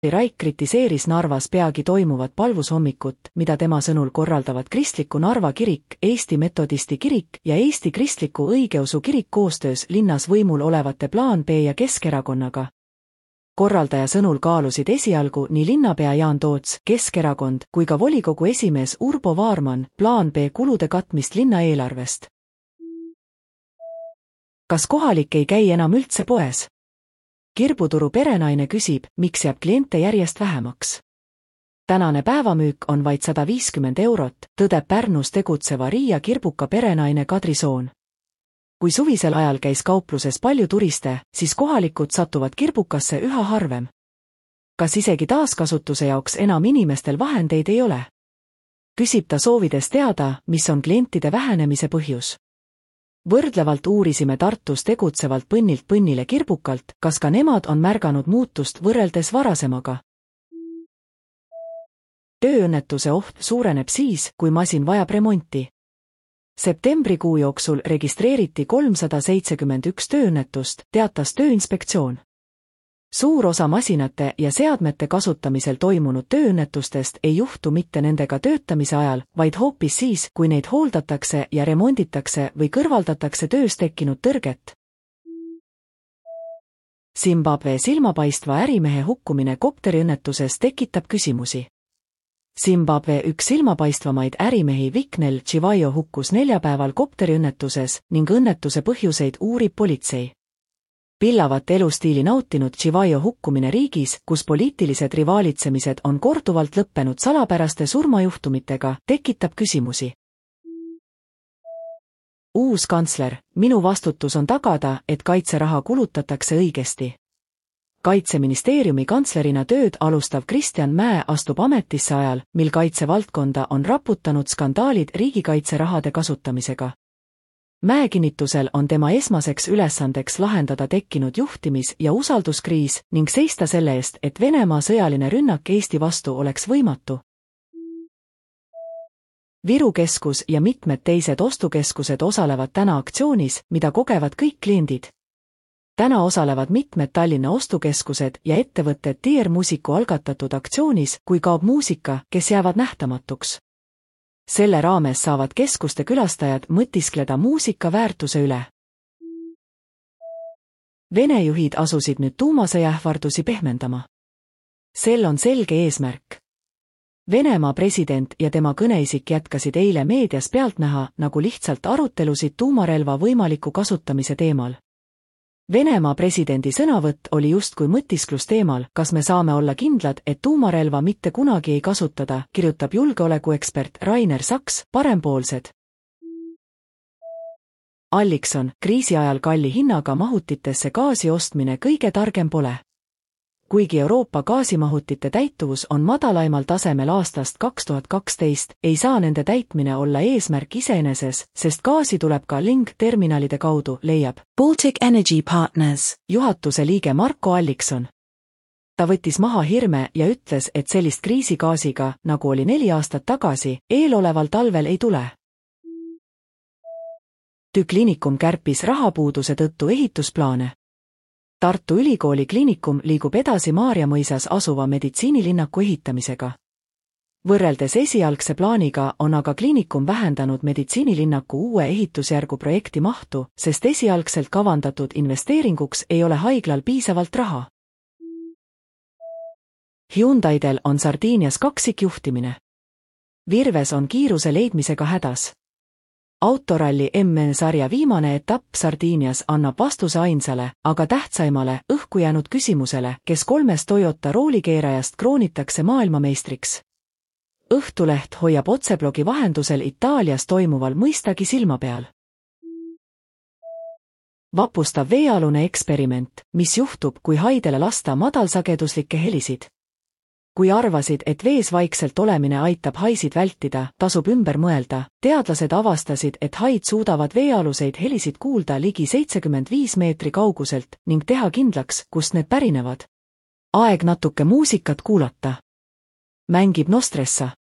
Raik kritiseeris Narvas peagi toimuvat palvushommikut, mida tema sõnul korraldavad Kristliku Narva kirik, Eesti Metodisti kirik ja Eesti Kristliku Õigeusu kirik koostöös linnas võimul olevate Plaan B ja Keskerakonnaga. Korraldaja sõnul kaalusid esialgu nii linnapea Jaan Toots, Keskerakond, kui ka volikogu esimees Urbo Vaarman Plaan B kulude katmist linna eelarvest. Kas kohalik ei käi enam üldse poes? Kirbuturu perenaine küsib, miks jääb kliente järjest vähemaks. Tänane päevamüük on vaid 150 €, tõdeb Pärnus tegutseva Riia kirbuka perenaine Kadri Soon. Kui suvisel ajal käis kaupluses palju turiste, siis kohalikud satuvad kirbukasse üha harvem. Kas isegi taaskasutuse jaoks enam inimestel vahendeid ei ole? Küsib ta soovides teada, mis on klientide vähenemise põhjus. Võrdlevalt uurisime Tartus tegutsevalt Põnnilt Põnnile kirbukalt, kas ka nemad on märganud muutust võrreldes varasemaga. Tööõnnetuse oht suureneb siis, kui masin vajab remonti. Septembrikuu jooksul registreeriti 371 tööõnnetust, teatas Tööinspektsioon. Suur osa masinate ja seadmete kasutamisel toimunud tööõnnetustest ei juhtu mitte nendega töötamise ajal, vaid hoopis siis, kui neid hooldatakse ja remonditakse või kõrvaldatakse töös tekkinud tõrget. Zimbabwe silmapaistva ärimehe hukkumine kopteriõnnetuses tekitab küsimusi. Zimbabwe üks silmapaistvamaid ärimehi Viknel Chivayo hukkus neljapäeval kopteriõnnetuses ning õnnetuse põhjuseid uurib politsei. Pillavat elustiili nautinud Chivayo hukkumine riigis, kus poliitilised rivaalitsemised on korduvalt lõppenud salapäraste surmajuhtumitega, tekitab küsimusi. Uus kantsler, minu vastutus on tagada, et kaitseraha kulutatakse õigesti. Kaitseministeeriumi kantslerina tööd alustav Kristjan Mäe astub ametisse ajal, mil kaitsevaldkonda on raputanud skandaalid riigikaitserahade kasutamisega. Mäe kinnitusel on tema esmaseks ülesandeks lahendada tekkinud juhtimis- ja usalduskriis ning seista selle eest, et Venemaa sõjaline rünnak Eesti vastu oleks võimatu. Viru keskus ja mitmed teised ostukeskused osalevad täna aktsioonis, mida kogevad kõik kliendid. Täna osalevad mitmed Tallinna ostukeskused ja ettevõtted Tier Musiku algatatud aktsioonis, kui kaob muusika, kes jäävad nähtamatuks. Selle raames saavad keskuste külastajad mõtiskleda muusika väärtuse üle. Vene juhid asusid nüüd tuumasõjaähvardusi pehmendama. Sel on selge eesmärk. Venemaa president ja tema kõneisik jätkasid eile meedias pealtnäha nagu lihtsalt arutelusid tuumarelva võimaliku kasutamise teemal. Venemaa presidendi sõnavõtt oli justkui mõtisklus teemal, kas me saame olla kindlad, et tuumarelva mitte kunagi ei kasutada, kirjutab julgeolekuekspert Rainer Saks, Parempoolsed. Allikson, kriisi ajal kalli hinnaga mahutitesse gaasi ostmine kõige targem pole. Kuigi Euroopa gaasimahutite täituvus on madalaimal tasemel aastast 2012, ei saa nende täitmine olla eesmärk iseeneses, sest gaasi tuleb ka LNG-terminalide kaudu, leiab Baltic Energy Partners juhatuse liige Marko Allikson. Ta võttis maha hirme ja ütles, et sellist kriisi gaasiga, nagu oli 4 aastat tagasi, eeloleval talvel ei tule. Kliinikum kärpis rahapuuduse tõttu ehitusplaane. Tartu Ülikooli kliinikum liigub edasi Maarjamõisas asuva meditsiinilinnaku ehitamisega. Võrreldes esialgse plaaniga on aga kliinikum vähendanud meditsiinilinnaku uue ehitusjärgu projekti mahtu, sest esialgselt kavandatud investeeringuks ei ole haiglal piisavalt raha. Hyundaidel on Sardiinias kaksikjuhtimine. Virves on kiiruse leidmisega hädas. Autoralli MN-sarja viimane etapp Sardiinias annab vastuse ainsale, aga tähtsaimale, õhku jäänud küsimusele, kes 3 Toyota roolikeerajast kroonitakse maailmameistriks. Õhtuleht hoiab otseblogi vahendusel Itaalias toimuval mõistagi silma peal. Vapustav veealune eksperiment, mis juhtub, kui haidele lasta madalsageduslikke helisid. Kui arvasid, et vees vaikselt olemine aitab haisid vältida, tasub ümber mõelda. Teadlased avastasid, et haid suudavad veealuseid helisid kuulda ligi 75 meetri kauguselt ning teha kindlaks, kust need pärinevad. Aeg natuke muusikat kuulata. Mängib Nostressa.